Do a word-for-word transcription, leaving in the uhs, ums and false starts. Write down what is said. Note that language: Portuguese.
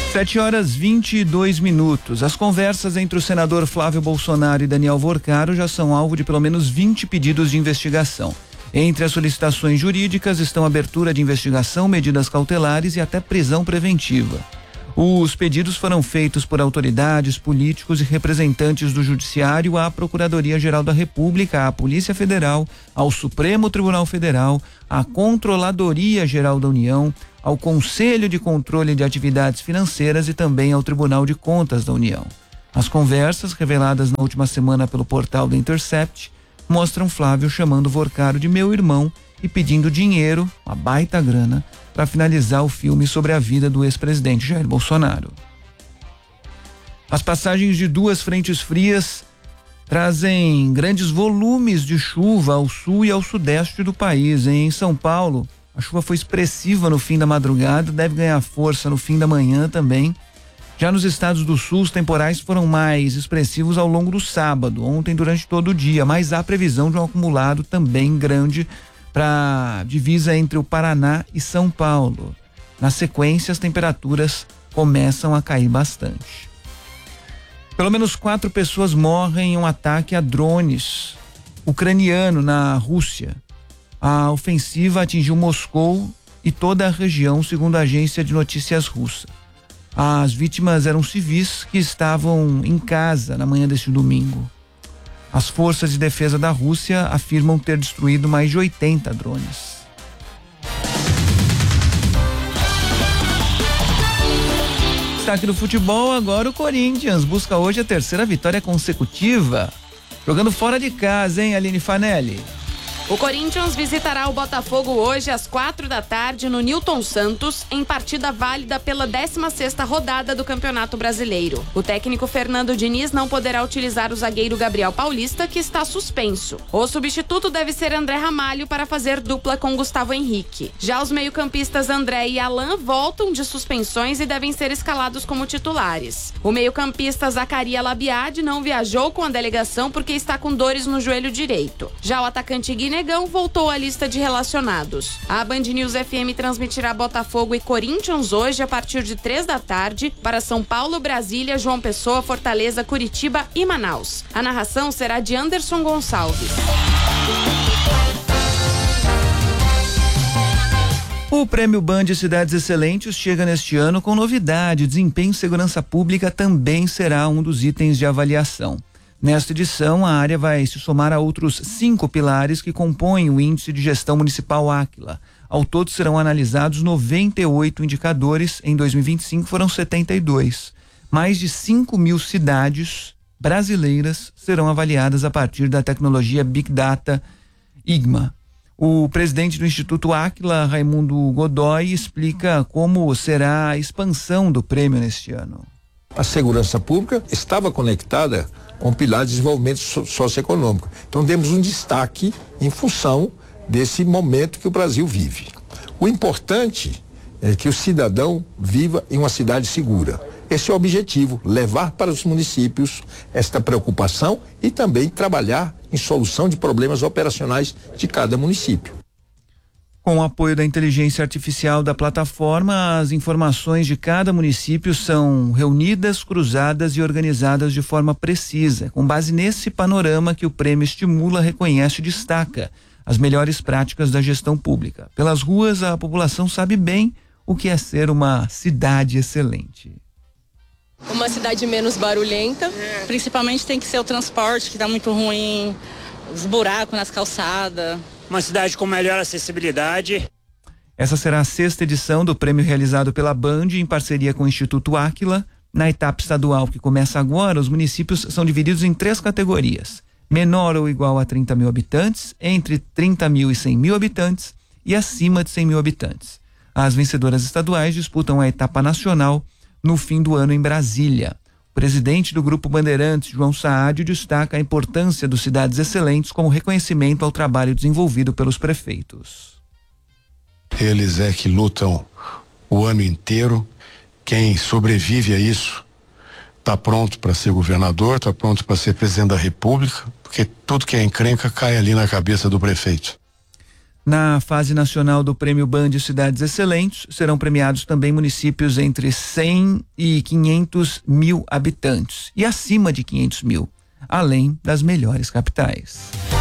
Sete horas vinte e dois minutos. As conversas entre o senador Flávio Bolsonaro e Daniel Vorcaro já são alvo de pelo menos vinte pedidos de investigação. Entre as solicitações jurídicas estão abertura de investigação, medidas cautelares e até prisão preventiva. Os pedidos foram feitos por autoridades, políticos e representantes do Judiciário à Procuradoria-Geral da República, à Polícia Federal, ao Supremo Tribunal Federal, à Controladoria-Geral da União, ao Conselho de Controle de Atividades Financeiras e também ao Tribunal de Contas da União. As conversas, reveladas na última semana pelo portal The Intercept, mostram Flávio chamando Vorcaro de meu irmão e pedindo dinheiro, uma baita grana, para finalizar o filme sobre a vida do ex-presidente Jair Bolsonaro. As passagens de duas frentes frias trazem grandes volumes de chuva ao sul e ao sudeste do país. Em São Paulo, a chuva foi expressiva no fim da madrugada, deve ganhar força no fim da manhã também. Já nos estados do sul, os temporais foram mais expressivos ao longo do sábado, ontem durante todo o dia, mas há previsão de um acumulado também grande para a divisa entre o Paraná e São Paulo. Na sequência, as temperaturas começam a cair bastante. Pelo menos quatro pessoas morrem em um ataque a drones ucraniano na Rússia. A ofensiva atingiu Moscou e toda a região, segundo a agência de notícias russa. As vítimas eram civis que estavam em casa na manhã deste domingo. As forças de defesa da Rússia afirmam ter destruído mais de oitenta drones. Destaque do futebol, agora o Corinthians busca hoje a terceira vitória consecutiva, jogando fora de casa, hein, Aline Fanelli? O Corinthians visitará o Botafogo hoje às quatro da tarde no Newton Santos, em partida válida pela décima sexta rodada do Campeonato Brasileiro. O técnico Fernando Diniz não poderá utilizar o zagueiro Gabriel Paulista, que está suspenso. O substituto deve ser André Ramalho para fazer dupla com Gustavo Henrique. Já os meio-campistas André e Alan voltam de suspensões e devem ser escalados como titulares. O meio-campista Zacaria Labiade não viajou com a delegação porque está com dores no joelho direito. Já o atacante Guiné Negão voltou à lista de relacionados. A Band News F M transmitirá Botafogo e Corinthians hoje a partir de três da tarde para São Paulo, Brasília, João Pessoa, Fortaleza, Curitiba e Manaus. A narração será de Anderson Gonçalves. O Prêmio Band Cidades Excelentes chega neste ano com novidade. Desempenho e segurança pública também será um dos itens de avaliação. Nesta edição, a área vai se somar a outros cinco pilares que compõem o Índice de Gestão Municipal Áquila. Ao todo serão analisados noventa e oito indicadores, em dois mil e vinte e cinco foram setenta e dois. Mais de cinco mil cidades brasileiras serão avaliadas a partir da tecnologia Big Data I G M A. O presidente do Instituto Áquila, Raimundo Godoy, explica como será a expansão do prêmio neste ano. A segurança pública estava conectada com o pilar de desenvolvimento so- socioeconômico. Então demos um destaque em função desse momento que o Brasil vive. O importante é que o cidadão viva em uma cidade segura. Esse é o objetivo, levar para os municípios esta preocupação e também trabalhar em solução de problemas operacionais de cada município. Com o apoio da inteligência artificial da plataforma, as informações de cada município são reunidas, cruzadas e organizadas de forma precisa. Com base nesse panorama que o prêmio estimula, reconhece e destaca as melhores práticas da gestão pública. Pelas ruas, a população sabe bem o que é ser uma cidade excelente. Uma cidade menos barulhenta. É. Principalmente tem que ser o transporte, que está muito ruim, os buracos nas calçadas. Uma cidade com melhor acessibilidade. Essa será a sexta edição do prêmio realizado pela Band em parceria com o Instituto Áquila. Na etapa estadual que começa agora, os municípios são divididos em três categorias: menor ou igual a trinta mil habitantes, entre trinta mil e cem mil habitantes e acima de cem mil habitantes. As vencedoras estaduais disputam a etapa nacional no fim do ano em Brasília. O presidente do Grupo Bandeirantes, João Saadio, destaca a importância dos Cidades Excelentes como reconhecimento ao trabalho desenvolvido pelos prefeitos. Eles é que lutam o ano inteiro. Quem sobrevive a isso está pronto para ser governador, está pronto para ser presidente da República, porque tudo que é encrenca cai ali na cabeça do prefeito. Na fase nacional do Prêmio Band Cidades Excelentes, serão premiados também municípios entre cem e quinhentos mil habitantes e acima de quinhentos mil, além das melhores capitais.